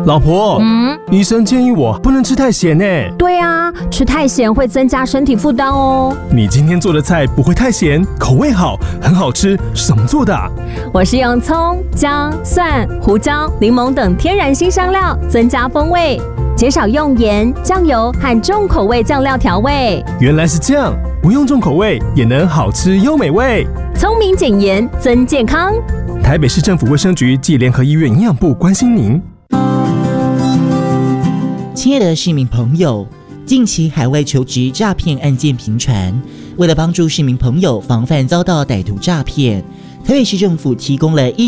老婆，医生建议我不能吃太咸呢。 对啊，吃太咸会增加身体负担哦。 你今天做的菜不会太咸，口味好，很好吃，是怎么做的啊？ 我是用葱、姜、蒜、胡椒、柠檬等天然辛香料增加风味，减少用盐、酱油和重口味酱料调味。 原来是这样，不用重口味也能好吃又美味。 聪明减盐增健康。 台北市政府卫生局暨联合医院营养部关心您。 亲爱的市民朋友，近期海外求职诈骗案件频传，为了帮助市民朋友防范遭到歹徒诈骗，台北市政府提供了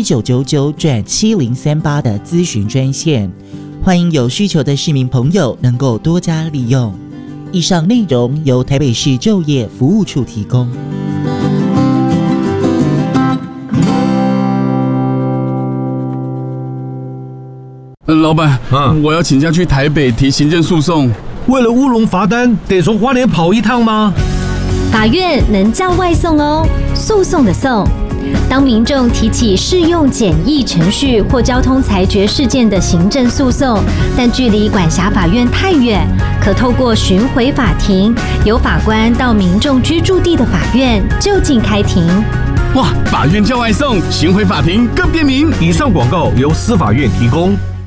1999-7038的咨询专线，欢迎有需求的市民朋友能够多加利用。以上内容由台北市就业服务处提供。 老板，我要请假去台北提行政诉讼。 为了乌龙罚单，得从花莲跑一趟吗？ 法院能叫外送哦，诉讼的讼。当民众提起适用简易程序或交通裁决事件的行政诉讼，但距离管辖法院太远，可透过巡回法庭，由法官到民众居住地的法院就近开庭。 哇，法院叫外送，巡回法庭更便民。 以上广告由司法院提供。